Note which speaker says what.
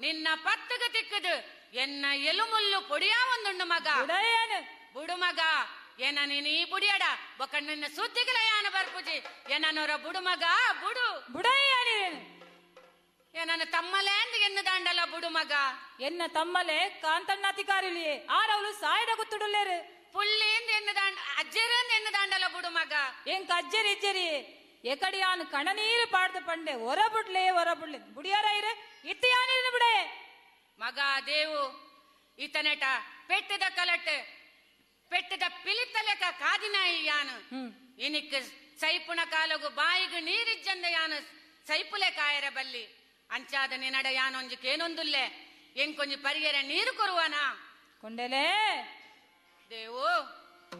Speaker 1: ನಿನ್ನ ಪತ್ತಗ ತಿಕ್ಕದು ಎನ್ನ ಎಲುಮುಲ್ಲು ಪೊಡಿಯಾ ಒಂದುಂಡು ಮಗ ಬುಡು ಮಗ ಏನ ನೀನು ಈ ಬುಡಿಯಡ ಬೊಕ್ಕ ನಿನ್ನ ಸುದ್ದಿಗಳ ಯಾನ ಬರ್ಪುಜಿ ಏನನ್ನೋರ ಬುಡು ಮಗ ಬುಡು ಏನನ್ನ ತಮ್ಮಲೆ ಅಂದ್ ಎನ್ನ ದಾಂಡಲ ಬುಡು ಮಗ
Speaker 2: ಎನ್ನ ತಮ್ಮಲೆ ಕಾಂತಣ್ಣಾಧಿಕಾರಿಲಿಯೇ ಆರವಳು ಸಾಯದ ಗುತ್ತುಡುಲ್ಲೇರು
Speaker 1: ಪುಳ್ಳಿಂದ ಎನ್ನ ದಾಂಡ ಅಜ್ಜರಿಂದ ಎನ್ನ ದಾಂಡಲ ಬುಡು ಮಗ
Speaker 2: ಎಂಕ ಅಜ್ಜರಿ ಇಜ್ಜರಿ ಎಕಡಿಯಾನು ಕಣನೀರು ಪಾಡ್ದು ಪಂಡೆ ಹೊರಬುಡ್ಲೆ ಬುಡಿಯಾರ ಇರೆ ಇತ್ತು ಯಾನಿರು ಬಿಡೆ
Speaker 1: ಮಗ ದೇವು ಇತನೆಟ ಪೆಟ್ಟದ ಕಲಟ್ ಪೆಟ್ಟದ ಪಿಲಿತಲೆಕ ಕಾದಿನಾಯಿ ಯಾನು ಇನಿಕ್ ಸೈಪುಣ ಕಾಲಗು ಬಾಯಿಗು ನೀರಿಜ್ಜಂದ ಯಾನು ಸೈಪುಲೆ ಕಾಯರ ಬಲ್ಲಿ ಅಂಚಾದ ನಿನಡ ಯಾನೊಂಜಿ ಕೇನೊಂದುಲ್ಲೆ ಎಂಕೊಂಜಿ ಪರಿಯರ ನೀರು ಕೊರುವನ
Speaker 2: ಕೊಂಡೆಲೆ
Speaker 1: ದೇವು